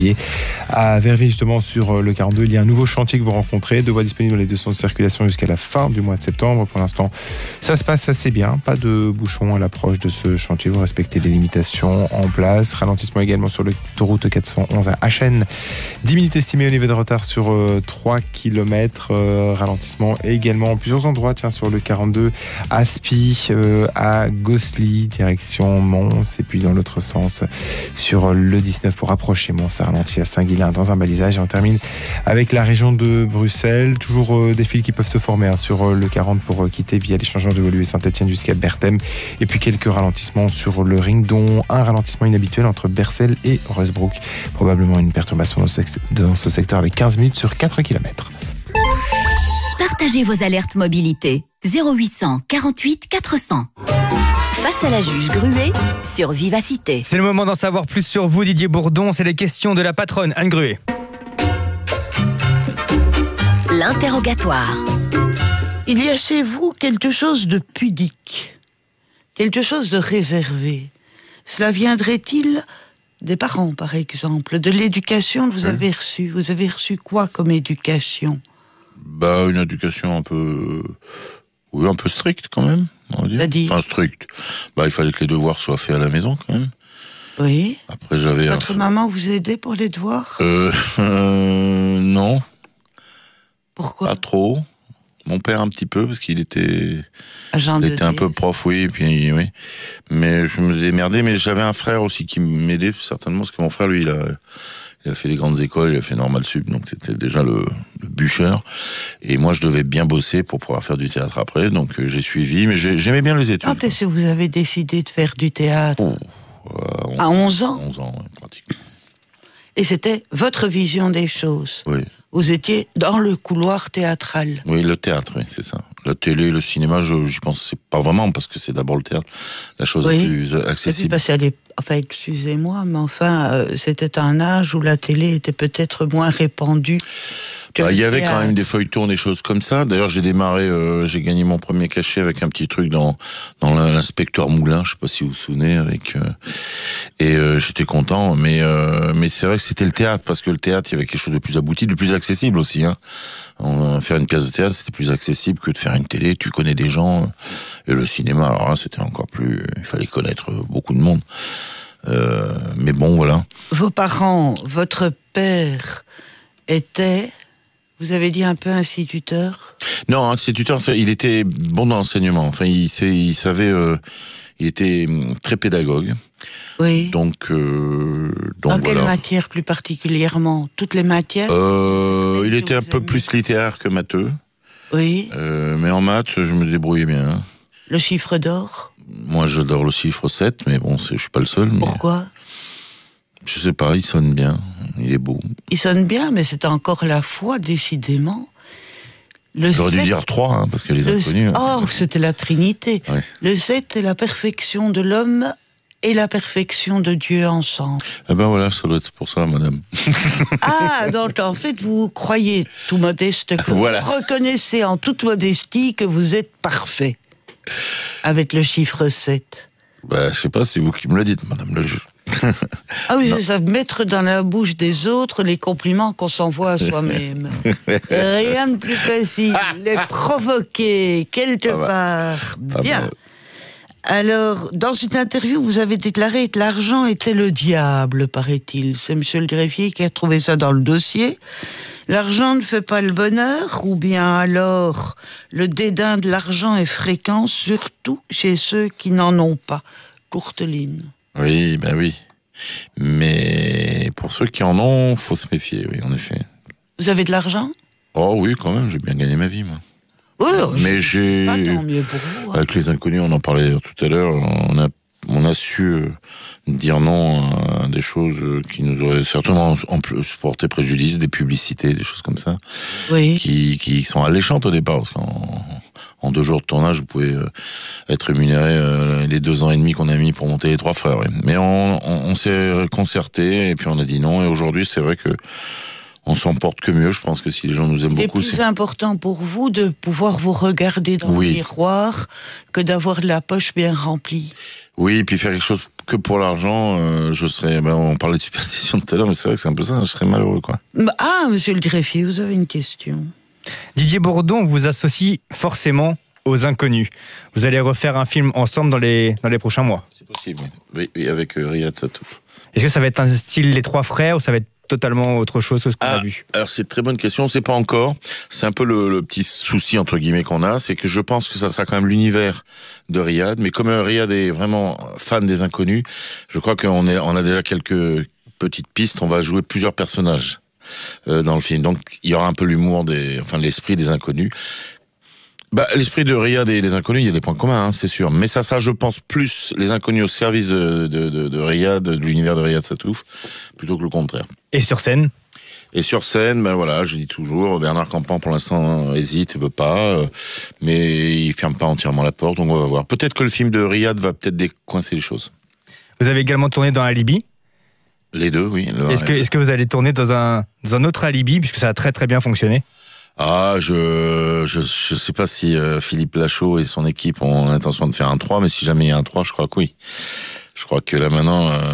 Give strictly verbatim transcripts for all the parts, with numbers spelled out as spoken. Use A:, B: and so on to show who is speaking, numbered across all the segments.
A: À Verviers, justement, sur le quarante-deux, il y a un nouveau chantier que vous rencontrez. Deux voies disponibles dans les deux sens de circulation jusqu'à la fin du mois de septembre. Pour l'instant, ça se passe assez bien. Pas de bouchons à l'approche de ce chantier. Vous respectez les limitations en place. Ralentissement également sur l'autoroute quatre cent onze à Achen. dix minutes estimées au niveau de retard sur euh, trois kilomètres. Euh, ralentissement également en plusieurs endroits. Tiens, sur le quarante-deux, à Spie, euh, à Gosselies, direction Mons. Et puis dans l'autre sens, sur le dix-neuf pour approcher Mons. Ça ralentit à Saint-Guilain dans un balisage. Et on termine avec la région de Bruxelles. Toujours euh, des fils qui peuvent se former hein, sur euh, le quarante pour euh, quitter via l'échangeur de Woluwe et Saint-Etienne jusqu'à Berthem. Et puis quelques ralentissements sur le ring, dont un ralentissement inhabituel entre Bercel et Rosbrook. Probablement une perturbation dans ce, dans ce secteur avec quinze minutes sur quatre kilomètres.
B: Partagez vos alertes mobilité. zéro huit cent quarante-huit quatre cents. Face à la juge Gruet sur Vivacité.
C: C'est le moment d'en savoir plus sur vous, Didier Bourdon. C'est les questions de la patronne Anne Gruet.
B: L'interrogatoire.
D: Il y a chez vous quelque chose de pudique, quelque chose de réservé. Cela viendrait-il des parents, par exemple, de l'éducation que vous avez reçue? Vous avez reçu quoi comme éducation?
E: Bah, une éducation un peu... Oui, un peu stricte quand même, on va dire.
D: C'est-à-dire ?
E: Enfin, stricte. Bah, il fallait que les devoirs soient faits à la maison quand même.
D: Oui.
E: Après, j'avais...
D: Votre
E: un...
D: maman vous aidait pour les devoirs ?
E: Euh... euh non.
D: Pourquoi ?
E: Pas trop. Mon père un petit peu, parce qu'il était...
D: Agent
E: il
D: de
E: était un
D: D.
E: peu prof, oui, et puis oui. Mais je me démerdais, mais j'avais un frère aussi qui m'aidait, certainement, parce que mon frère, lui, il a... Il a fait les grandes écoles, il a fait Normal Sup, donc c'était déjà le, le bûcheur. Et moi, je devais bien bosser pour pouvoir faire du théâtre après, donc euh, j'ai suivi, mais j'ai, j'aimais bien les études.
D: Quand est-ce que vous avez décidé de faire du théâtre ?
E: Oh, euh,
D: À onze ans ?
E: onze ans, ouais, pratiquement.
D: Et c'était votre vision des choses ?
E: Oui.
D: Vous étiez dans le couloir théâtral ?
E: Oui, le théâtre, oui, c'est ça. La télé, le cinéma, je, j'y pense pas vraiment, parce que c'est d'abord le théâtre, la chose
D: oui.
E: la plus accessible.
D: Parce qu'elle est... Enfin, excusez-moi, mais enfin, euh, c'était un âge où la télé était peut-être moins répandue.
E: Bah, il y avait quand même des feuilletons, des choses comme ça. D'ailleurs, j'ai démarré, euh, j'ai gagné mon premier cachet avec un petit truc dans dans l'inspecteur Moulin, je sais pas si vous vous souvenez, avec euh, et euh, j'étais content. Mais euh, mais c'est vrai que c'était le théâtre, parce que le théâtre, il y avait quelque chose de plus abouti, de plus accessible aussi. Hein. On, faire une pièce de théâtre, c'était plus accessible que de faire une télé. Tu connais des gens. Et le cinéma, alors là, c'était encore plus. Il fallait connaître beaucoup de monde. Euh, mais bon, voilà.
D: Vos parents, votre père était... Vous avez dit un peu instituteur ?
E: Non, instituteur, il était bon dans l'enseignement. Enfin, il, il savait, euh, il était très pédagogue.
D: Oui.
E: Donc, euh, donc
D: dans
E: voilà.
D: quelle matière plus particulièrement ? Toutes les matières ?
E: euh, Il était un peu aimez. plus littéraire que matheux.
D: Oui.
E: Euh, mais en maths, je me débrouillais bien.
D: Le chiffre d'or ?
E: Moi, j'adore le chiffre sept, mais bon, c'est, je suis pas le seul. Mais...
D: Pourquoi ?
E: Je sais pas, il sonne bien, il est beau.
D: Il sonne bien, mais c'est encore la foi, décidément. Le
E: J'aurais
D: sept...
E: dû dire trois, hein, parce que les inconnus...
D: Oh, c'était la Trinité.
E: Ouais.
D: Le sept est la perfection de l'homme et la perfection de Dieu ensemble.
E: Eh ben voilà, ça doit être pour ça, madame.
D: Ah, donc en fait, vous croyez, tout modeste, que
E: voilà.
D: vous reconnaissez en toute modestie que vous êtes parfait, avec le chiffre sept.
E: Bah, je sais pas, c'est vous qui me le dites, madame le juge.
D: Ah oui, c'est ça, mettre dans la bouche des autres les compliments qu'on s'envoie à soi-même. Rien de plus facile, les provoquer quelque
E: ah bah,
D: part.
E: Ah
D: Bien.
E: bah.
D: Alors, dans une interview, vous avez déclaré que l'argent était le diable, paraît-il. C'est monsieur le greffier qui a trouvé ça dans le dossier. L'argent ne fait pas le bonheur, ou bien alors le dédain de l'argent est fréquent, surtout chez ceux qui n'en ont pas. Courteline.
E: Oui, ben oui. Mais pour ceux qui en ont, faut se méfier, oui, en effet.
D: Vous avez de l'argent ?
E: Oh oui, quand même, j'ai bien gagné ma vie, moi.
D: Oui,
E: mais j'ai...
D: Pas tant mieux pour vous. Hein.
E: Avec les inconnus, on en parlait tout à l'heure, on a, on a su euh, dire non à des choses qui nous auraient certainement en plus porté préjudice, des publicités, des choses comme ça,
D: oui.
E: qui, qui sont alléchantes au départ, parce qu'en en deux jours de tournage, vous pouvez euh, être rémunéré euh, les deux ans et demi qu'on a mis pour monter les trois frères. Oui. Mais on, on, on s'est concerté, et puis on a dit non, et aujourd'hui, c'est vrai que on s'en porte que mieux. Je pense que si les gens nous aiment
D: c'est
E: beaucoup...
D: C'est plus
E: c'est
D: important pour vous de pouvoir vous regarder dans oui. le miroir que d'avoir de la poche bien remplie.
E: Oui, et puis faire quelque chose que pour l'argent, euh, je serais. Ben, on parlait de superstition tout à l'heure, mais c'est vrai que c'est un peu ça. Je serais malheureux, quoi.
D: Ah, monsieur le greffier, vous avez une question.
C: Didier Bourdon vous associe forcément aux Inconnus. Vous allez refaire un film ensemble dans les, dans les prochains mois.
E: C'est possible, oui, oui avec euh, Riyad Satouf.
C: Est-ce que ça va être un style Les Trois Frères ou ça va être totalement autre chose que ce qu'on
E: ah,
C: a vu?
E: Alors c'est une très bonne question, on ne sait pas encore. C'est un peu le, le petit souci entre guillemets qu'on a, c'est que je pense que ça sera quand même l'univers de Riyad, mais comme euh, Riyad est vraiment fan des Inconnus, je crois qu'on est, on a déjà quelques petites pistes, on va jouer plusieurs personnages euh, dans le film. Donc il y aura un peu l'humour des, enfin l'esprit des Inconnus. Bah, l'esprit de Riyad et les Inconnus, il y a des points communs, hein, c'est sûr. Mais ça, ça, je pense plus les Inconnus au service de, de, de, de Riyad, de l'univers de Riyad Satouf, plutôt que le contraire.
C: Et sur scène?
E: Et sur scène, ben voilà, je dis toujours, Bernard Campan pour l'instant hésite, veut pas, euh, mais il ferme pas entièrement la porte, donc on va voir. Peut-être que le film de Riyad va peut-être décoincer les choses.
C: Vous avez également tourné dans Alibi?
E: Les deux, oui.
C: Est-ce que, est-ce que vous allez tourner dans un, dans un autre Alibi, puisque ça a très très bien fonctionné?
E: Ah, je je je sais pas si euh, Philippe Lachaud et son équipe ont l'intention de faire un trois, mais si jamais il y a un trois, je crois que oui. Je crois que là maintenant, euh,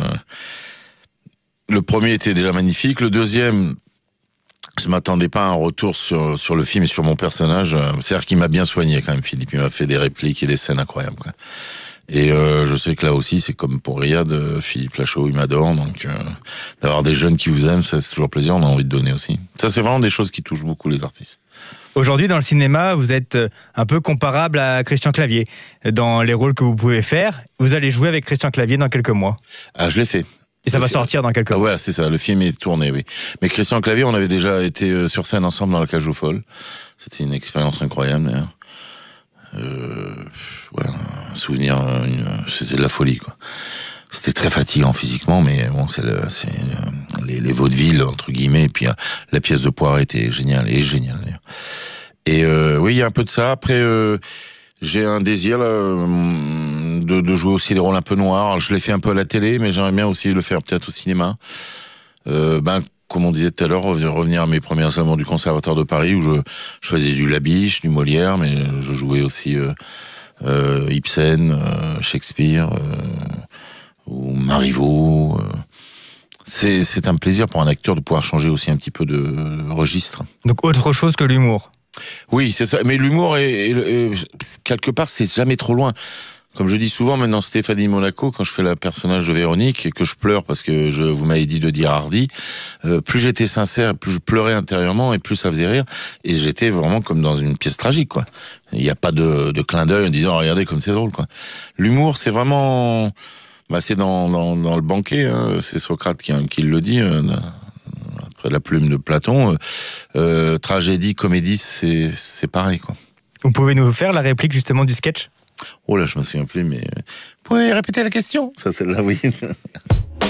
E: le premier était déjà magnifique, le deuxième, je m'attendais pas à un retour sur sur le film et sur mon personnage. C'est-à-dire qu'il m'a bien soigné quand même, Philippe. Il m'a fait des répliques et des scènes incroyables, quoi. Et euh, je sais que là aussi, c'est comme pour Riyad, euh, Philippe Lachaud, il m'adore, donc euh, d'avoir des jeunes qui vous aiment, ça, c'est toujours plaisir, on a envie de donner aussi. Ça, c'est vraiment des choses qui touchent beaucoup les artistes.
C: Aujourd'hui, dans le cinéma, vous êtes un peu comparable à Christian Clavier. Dans les rôles que vous pouvez faire, vous allez jouer avec Christian Clavier dans quelques mois.
E: Ah, je l'ai fait.
C: Et ça va sortir dans quelques mois.
E: Ah, voilà, c'est ça, le film est tourné, oui. Mais Christian Clavier, on avait déjà été sur scène ensemble dans La Cage aux Folles. C'était une expérience incroyable, d'ailleurs. Euh, ouais, un souvenir, une, c'était de la folie, quoi. C'était très fatigant physiquement, mais bon, c'est le, c'est le, les, les vaudevilles entre guillemets, et puis euh, la pièce de Poiret était géniale, et géniale d'ailleurs. Et euh, oui, il y a un peu de ça. Après, euh, j'ai un désir là, de, de jouer aussi des rôles un peu noirs. Alors, je l'ai fait un peu à la télé, mais j'aimerais bien aussi le faire peut-être au cinéma. Euh, ben comme on disait tout à l'heure, revenir à mes premiers amours du Conservatoire de Paris, où je, je faisais du Labiche, du Molière, mais je jouais aussi euh, euh, Ibsen, euh, Shakespeare, euh, ou Marivaux. Euh. C'est, c'est un plaisir pour un acteur de pouvoir changer aussi un petit peu de registre.
C: Donc autre chose que l'humour.
E: Oui, c'est ça. Mais l'humour, est, est, est, quelque part, c'est jamais trop loin. Comme je dis souvent, maintenant Stéphanie Monaco, quand je fais le personnage de Véronique et que je pleure parce que je vous m'avez dit de dire Hardy, euh, plus j'étais sincère, plus je pleurais intérieurement et plus ça faisait rire. Et j'étais vraiment comme dans une pièce tragique, quoi. Il n'y a pas de, de clin d'œil en disant oh, regardez comme c'est drôle, quoi. L'humour, c'est vraiment, bah, c'est dans, dans, dans le banquet. Hein. C'est Socrate qui, qui le dit. Euh, après la plume de Platon, euh, euh, tragédie, comédie, c'est c'est pareil, quoi.
C: Vous pouvez nous faire la réplique justement du sketch?
E: Oh là, je me souviens plus, mais... Vous pouvez répéter la question? Ça, celle-là, oui.